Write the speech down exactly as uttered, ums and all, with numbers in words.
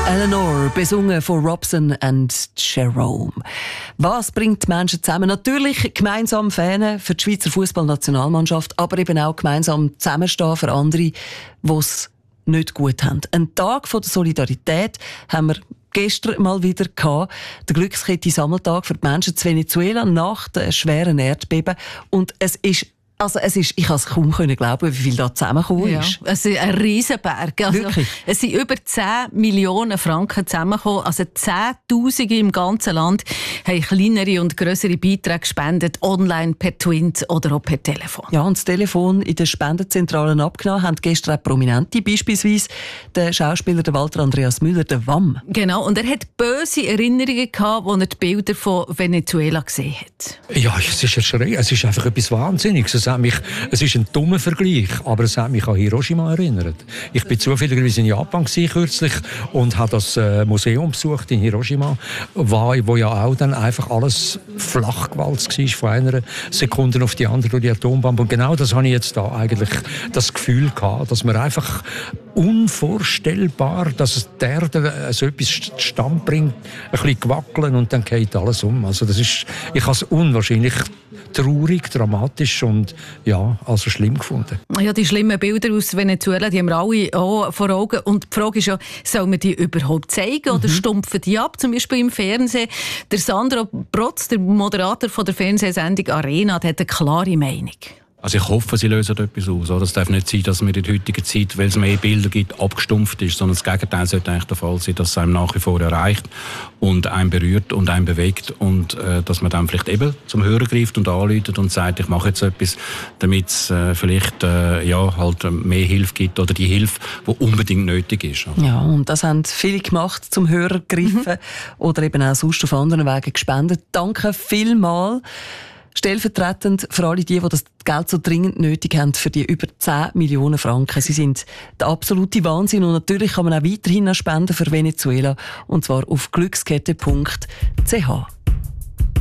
Eleanor, besungen von Robson und Jerome. Was bringt die Menschen zusammen? Natürlich gemeinsam Fähnen für die Schweizer Fußballnationalmannschaft, aber eben auch gemeinsam zusammenstehen für andere, die es nicht gut haben. Ein Tag von der Solidarität haben wir gestern mal wieder gehabt. Der Glückskette-Sammeltag für die Menschen in Venezuela nach dem schweren Erdbeben. Und es ist Also es ist, ich kann es kaum glauben, wie viel da zusammengekommen ja, ist. Es ist ein Riesenberg. Also, Wirklich? es sind über zehn Millionen Franken zusammengekommen. Also Zehntausende im ganzen Land haben kleinere und grössere Beiträge gespendet, online, per Twint oder auch per Telefon. Ja, und das Telefon in den Spendenzentralen abgenommen haben gestern auch Prominente, beispielsweise der Schauspieler der Walter Andreas Müller, der W A M. Genau, und er hat böse Erinnerungen gehabt, als er die Bilder von Venezuela gesehen hat. Ja, es ist erschreckend. Es ist einfach etwas Wahnsinniges. Es, hat mich, es ist ein dummer Vergleich, aber es hat mich an Hiroshima erinnert. Ich bin zufälligerweise in Japan gewesen, kürzlich und habe das äh, Museum besucht in Hiroshima, wo, wo ja auch dann einfach alles flachgewalzt war von einer Sekunde auf die andere durch die Atombombe. Und genau das habe ich jetzt da eigentlich das Gefühl gehabt, dass man einfach unvorstellbar, dass es die Erde so etwas zustande bringt, ein bisschen gewackeln und dann geht alles um. Also das ist, ich habe es unwahrscheinlich traurig, dramatisch und ja, also schlimm gefunden. Ja, die schlimmen Bilder aus Venezuela, die haben wir alle auch vor Augen. Und die Frage ist ja, soll man die überhaupt zeigen oder mhm. stumpfen die ab, zum Beispiel im Fernsehen? Der Sandro Protz, der Moderator von der Fernsehsendung Arena, der hat eine klare Meinung. Also ich hoffe, sie lösen etwas aus. Es darf nicht sein, dass man in der heutigen Zeit, weil es mehr Bilder gibt, abgestumpft ist, sondern das Gegenteil sollte eigentlich der Fall sein, dass es einem nach wie vor erreicht und einen berührt und einen bewegt und äh, dass man dann vielleicht eben zum Hörer greift und anruft und sagt, ich mache jetzt etwas, damit es äh, vielleicht äh, ja, halt mehr Hilfe gibt oder die Hilfe, die unbedingt nötig ist. Ja, und das haben viele gemacht, zum Hörer gegriffen mhm. oder eben auch sonst auf anderen Wegen gespendet. Danke vielmals. Stellvertretend für alle die, die das Geld so dringend nötig haben, für die über zehn Millionen Franken. Sie sind der absolute Wahnsinn. Und natürlich kann man auch weiterhin spenden für Venezuela. Und zwar auf glückskette punkt c h.